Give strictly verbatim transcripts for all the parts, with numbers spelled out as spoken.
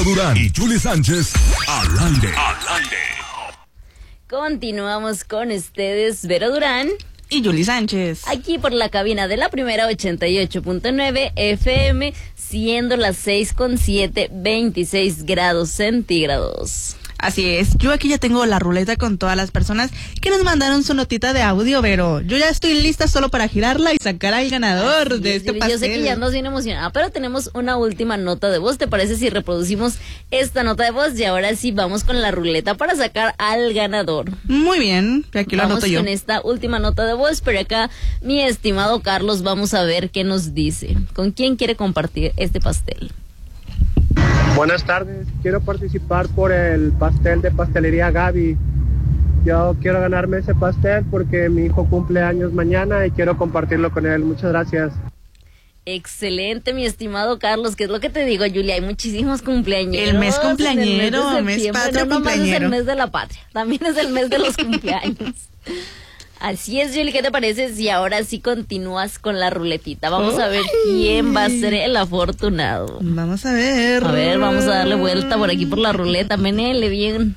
Vero Durán y Juli Sánchez al aire. Al aire. Continuamos con ustedes, Vero Durán y Juli Sánchez. Aquí por la cabina de la primera ochenta y ocho punto nueve F M, siendo las seis con siete, veintiséis grados centígrados. Así es, yo aquí ya tengo la ruleta con todas las personas que nos mandaron su notita de audio, pero yo ya estoy lista solo para girarla y sacar al ganador de este pastel. Yo sé que ya andas bien emocionada, pero tenemos una última nota de voz. ¿Te parece si reproducimos esta nota de voz? Y ahora sí vamos con la ruleta para sacar al ganador. Muy bien, aquí lo vamos anoto yo. Vamos con esta última nota de voz, pero acá mi estimado Carlos, vamos a ver qué nos dice. ¿Con quién quiere compartir este pastel? Buenas tardes, quiero participar por el pastel de Pastelería Gaby. Yo quiero ganarme ese pastel porque mi hijo cumple años mañana y quiero compartirlo con él. Muchas gracias. Excelente, mi estimado Carlos, ¿qué es lo que te digo, Julia? Hay muchísimos cumpleañeros. El mes cumpleañero, el mes, mes patrio no, cumpleañero. No, es el mes de la patria, también es el mes de los cumpleaños. Así es, Julie, ¿qué te parece si ahora sí continúas con la ruletita? Vamos a ver quién va a ser el afortunado. Vamos a ver. A ver, vamos a darle vuelta por aquí por la ruleta, menele bien.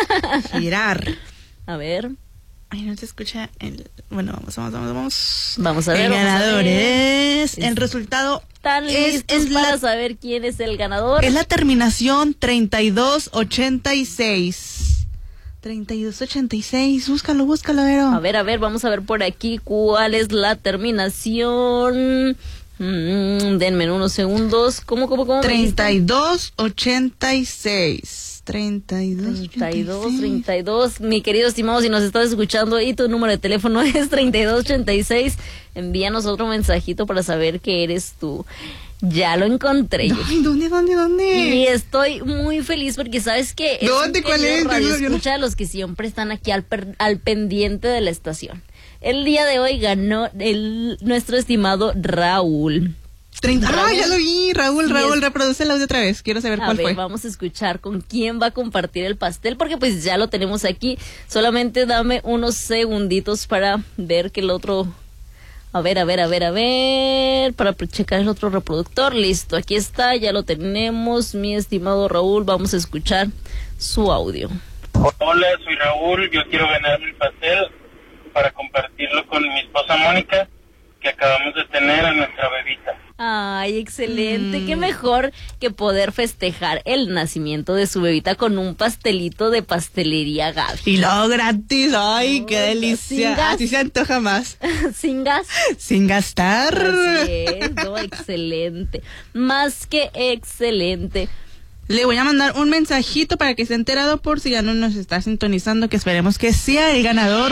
Girar. A ver. Ay, no se escucha el... Bueno, vamos, vamos, vamos, vamos. Vamos a ver. El ganador es... es... El resultado... ¿Están listos es para la... saber quién es el ganador? Es la terminación treinta y dos ochenta y seis. treinta y dos ochenta y seis, búscalo, búscalo, Vero. A ver, a ver, vamos a ver por aquí cuál es la terminación. Mm, denme unos segundos. ¿Cómo, cómo, cómo? treinta y dos ochenta y seis. treinta y dos treinta y dos, treinta y dos. Mi querido estimado, si nos estás escuchando y tu número de teléfono es treinta y dos ochenta y seis, envíanos otro mensajito para saber que eres tú. Ya lo encontré. Ay, ¿dónde, dónde, dónde? Y estoy muy feliz porque sabes que es ¿Dónde? ¿Cuál es? Radio escucha de los que siempre están aquí al, per, al pendiente de la estación. El día de hoy ganó el nuestro estimado Raúl. treinta Ah, ya lo vi, Raúl, Raúl, es... reproduce el audio otra vez. Quiero saber a cuál ver, fue. Vamos a escuchar con quién va a compartir el pastel, porque pues ya lo tenemos aquí. Solamente dame unos segunditos para ver que el otro... A ver, a ver, a ver, a ver, para checar el otro reproductor. Listo, aquí está, ya lo tenemos, mi estimado Raúl. Vamos a escuchar su audio. Hola, soy Raúl, yo quiero ganarme el pastel para compartirlo con mi esposa Mónica, que acabamos de tener a nuestra bebita. Ay, excelente, mm. Qué mejor que poder festejar el nacimiento de su bebita con un pastelito de Pastelería Gaby. Y luego gratis, ay, oh, qué delicia. Así se antoja más. Sin gas. Sin gastar. Así es, no, excelente, más que excelente. Le voy a mandar un mensajito para que esté enterado por si ya no nos está sintonizando, que esperemos que sea el ganador.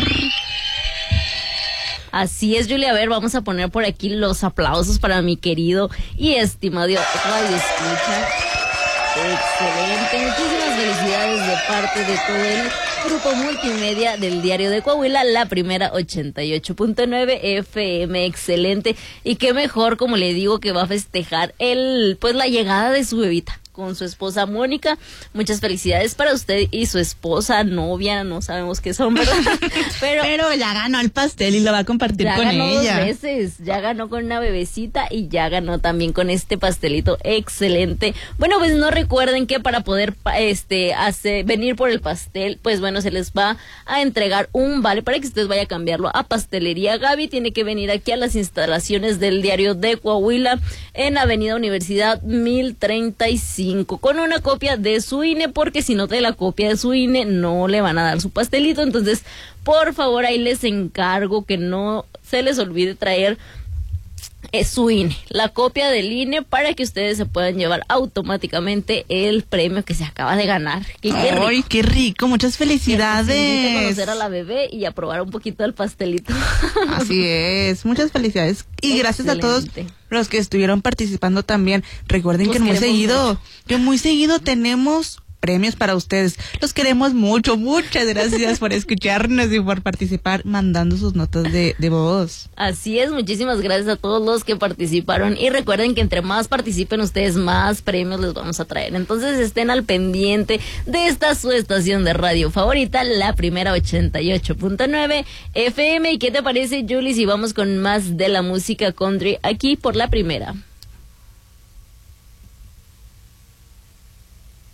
Así es, Julia. A ver, vamos a poner por aquí los aplausos para mi querido y estimado Radio Escucha. Excelente. Muchísimas felicidades de parte de todo el grupo multimedia del Diario de Coahuila, la primera ochenta y ocho punto nueve F M. Excelente. Y qué mejor, como le digo, que va a festejar el, pues la llegada de su bebita con su esposa Mónica. Muchas felicidades para usted y su esposa, novia, no sabemos qué son, ¿verdad? Pero, Pero ya ganó el pastel y lo va a compartir ya con ganó ella. Dos veces, ya ganó con una bebecita y ya ganó también con este pastelito. Excelente. Bueno, pues no recuerden que para poder este hacer, venir por el pastel, pues bueno, se les va a entregar un vale para que usted vaya a cambiarlo a Pastelería Gaby. Tiene que venir aquí a las instalaciones del Diario de Coahuila en Avenida Universidad mil treinta y cinco. Con una copia de su I N E, porque si no trae la copia de su I N E no le van a dar su pastelito. Entonces, por favor, ahí les encargo que no se les olvide traer eh, su I N E, la copia del I N E, para que ustedes se puedan llevar automáticamente el premio que se acaba de ganar. ¡Qué, qué rico! ¡Ay, qué rico! Muchas felicidades. Que conocer a la bebé y a probar un poquito del pastelito. Así es, muchas felicidades. Y gracias a todos los que estuvieron participando también. Recuerden Los que muy seguido, mucho. que muy seguido tenemos premios para ustedes. Los queremos mucho. Muchas gracias por escucharnos y por participar mandando sus notas de, de voz. Así es, muchísimas gracias a todos los que participaron. Y recuerden que entre más participen ustedes, más premios les vamos a traer. Entonces estén al pendiente de esta su estación de radio favorita, la primera ochenta y ocho punto nueve F M. ¿Y qué te parece, Julie, si vamos con más de la música country aquí por la primera?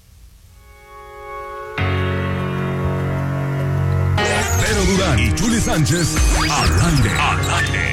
Durán y Juli Sánchez al aire. Al aire.